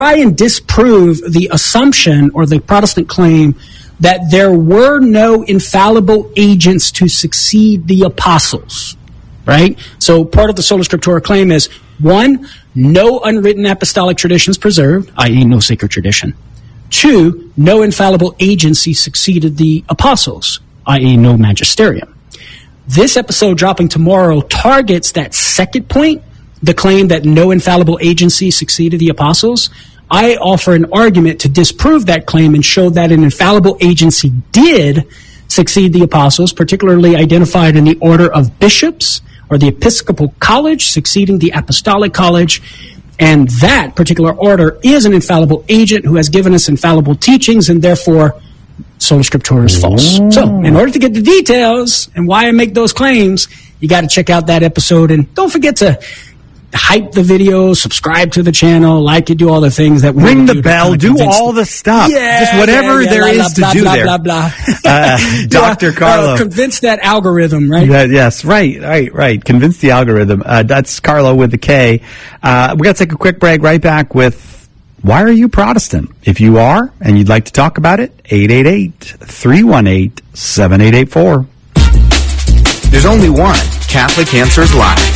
try and disprove the assumption or the Protestant claim that there were no infallible agents to succeed the apostles, right? So part of the Sola Scriptura claim is, one, no unwritten apostolic traditions preserved, i.e. no sacred tradition. Two, no infallible agency succeeded the apostles, i.e. no magisterium. This episode dropping tomorrow targets that second point, the claim that no infallible agency succeeded the apostles. I offer an argument to disprove that claim and show that an infallible agency did succeed the apostles, particularly identified in the order of bishops or the Episcopal College succeeding the Apostolic College. And that particular order is an infallible agent who has given us infallible teachings, and therefore Sola Scriptura is false. So in order to get the details and why I make those claims, you got to check out that episode. And don't forget to hype the video, subscribe to the channel, like it, do all the things that we ring the bell, do all the stuff. Just whatever there is to do there. Dr. Carlo. Convince that algorithm, right? Yes, right. Convince the algorithm. That's Carlo with the K. We got to take a quick break. Right back with Why Are You Protestant? If you are and you'd like to talk about it, 888-318-7884. There's only one Catholic Answers Live.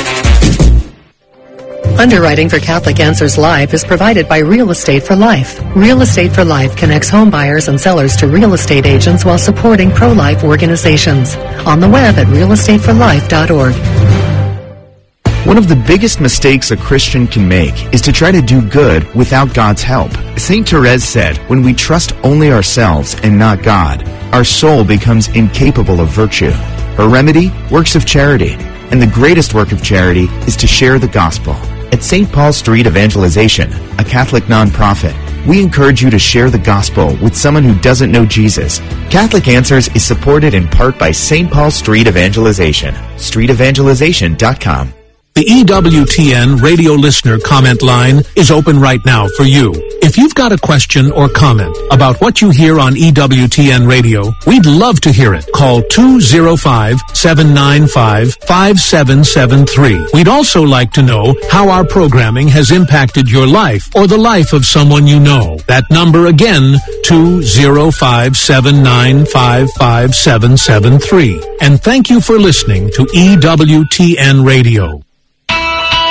Underwriting for Catholic Answers Live is provided by Real Estate for Life. Real Estate for Life connects home buyers and sellers to real estate agents while supporting pro-life organizations. On the web at realestateforlife.org. One of the biggest mistakes a Christian can make is to try to do good without God's help. St. Therese said, when we trust only ourselves and not God, our soul becomes incapable of virtue. Her remedy? Works of charity. And the greatest work of charity is to share the gospel. At St. Paul Street Evangelization, a Catholic nonprofit, we encourage you to share the gospel with someone who doesn't know Jesus. Catholic Answers is supported in part by St. Paul Street Evangelization. StreetEvangelization.com. The EWTN radio listener comment line is open right now for you. If you've got a question or comment about what you hear on EWTN radio, we'd love to hear it. Call 205-795-5773. We'd also like to know how our programming has impacted your life or the life of someone you know. That number again, 205-795-5773. And thank you for listening to EWTN radio.